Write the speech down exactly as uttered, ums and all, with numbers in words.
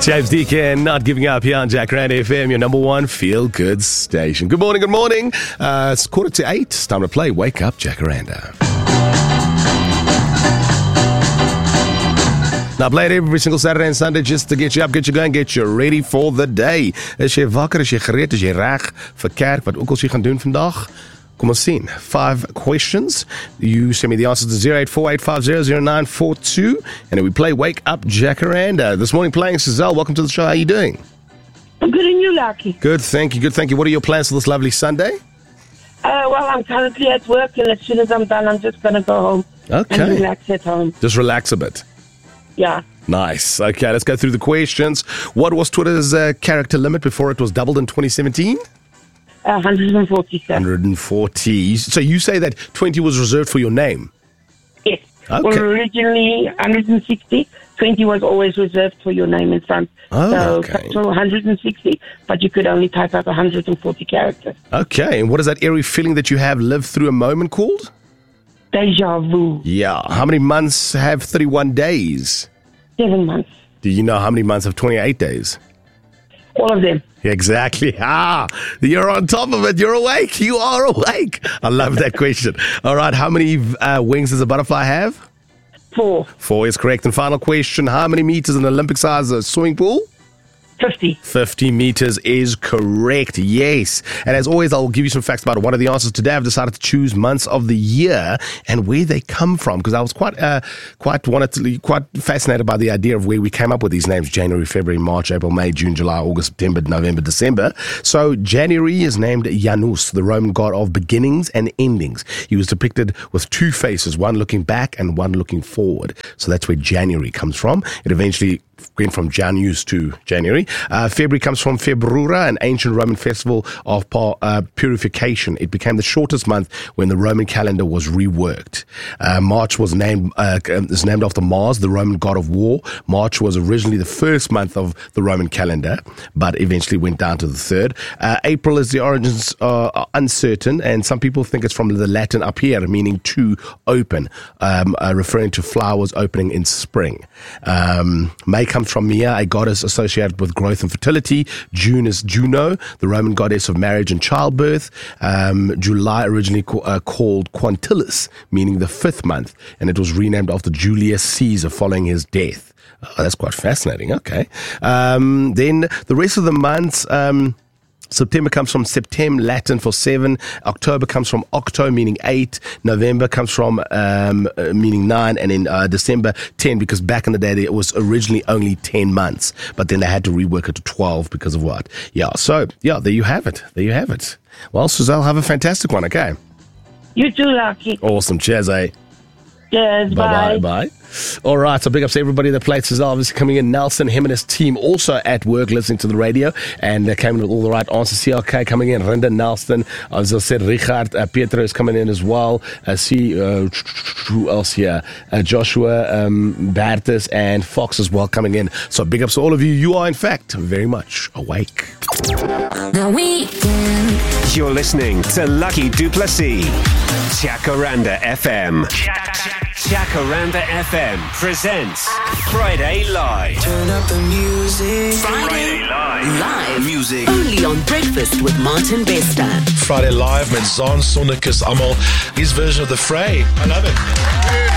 James Deacon, Not Giving Up here on Jacaranda F M, your number one feel-good station. Good morning, good morning. Uh, it's quarter to eight. It's time to play Wake Up Jacaranda. Now, play it every single Saturday and Sunday just to get you up, get you going, get you ready for the day. Is jy wakker, is jy gereed, is jy reg vir kerk, wat ook al jy gaan doen vandag? Kom ons sien. Five questions. You send me the answers to zero eight four eight five zero zero nine four two, and then we play Wake Up Jacaranda. This morning playing Sazelle. Welcome to the show. How are you doing? I'm good, and you, Lucky? Good, thank you. Good, thank you. What are your plans for this lovely Sunday? Uh, well, I'm currently at work, and as soon as I'm done, I'm just going to go home Okay. and relax at home. Just relax a bit. Yeah. Nice. Okay, let's go through the questions. What was Twitter's uh, character limit before it was doubled in twenty seventeen? Uh, one hundred forty, sir. one hundred forty. So you say that twenty was reserved for your name? Yes. Okay. Well, originally one hundred sixty. twenty was always reserved for your name and son. Oh, so, okay. so one hundred sixty, but you could only type out one hundred forty characters. Okay, and what is that eerie feeling that you have lived through a moment called? Deja vu. Yeah. How many months have thirty-one days? Seven months. Do you know how many months have twenty-eight days? All of them. Exactly. Ah, you're on top of it. You're awake. You are awake. I love that question. All right. How many uh, wings does a butterfly have? Four. Four is correct. And final question. How many meters in an Olympic size a swimming pool? fifty. fifty meters is correct, yes. And as always, I'll give you some facts about one of the answers. Today, I've decided to choose months of the year and where they come from, because I was quite uh, quite wanted to, quite fascinated by the idea of where we came up with these names: January, February, March, April, May, June, July, August, September, November, December. So January is named Janus, the Roman god of beginnings and endings. He was depicted with two faces, one looking back and one looking forward. So that's where January comes from. It eventually went from Janus to January. Uh, February comes from Februra, an ancient Roman festival of uh, purification. It became the shortest month when the Roman calendar was reworked. Uh, March was named uh, is named after Mars, the Roman god of war. March was originally the first month of the Roman calendar, but eventually went down to the third. Uh, April is the origins uh, are uncertain, and some people think it's from the Latin apere, meaning to open, um, uh, referring to flowers opening in spring. Um, May comes from Mia, a goddess associated with growth and fertility. June is Juno, the Roman goddess of marriage and childbirth. Um, July originally co- uh, called Quintilis, meaning the fifth month, and it was renamed after Julius Caesar following his death. Oh, that's quite fascinating. Okay. Um, then the rest of the months... Um, September comes from Septem, Latin for seven. October comes from octo, meaning eight. November comes from um, uh, meaning nine. And in uh, December, ten, because back in the day, it was originally only ten months. But then they had to rework it to twelve because of what? Yeah, so, yeah, there you have it. There you have it. Well, Suzelle, have a fantastic one, okay? You too, Lucky. Awesome. Cheers, eh? Cheers, bye. Bye-bye, bye. All right, so big ups to everybody that played. Sazelle obviously coming in. Nelson, him and his team also at work listening to the radio, and they came in with all the right answers. C L K coming in, Rinda Nelson, as I said, Richard, uh, Pietro is coming in as well. Uh, see, uh, who else here? Uh, Joshua, um, Bertus, and Fox as well coming in. So big ups to all of you. You are, in fact, very much awake. The Weekend. You're listening to Lucky Duplessis. Jacaranda F M. Jacaranda F M presents Friday Live. Turn up the music. Friday, Friday Live. Live. Music. Only on Breakfast with Martin Bester. Friday Live met Zaan Sonnekus Amal. His version of The Fray. I love it.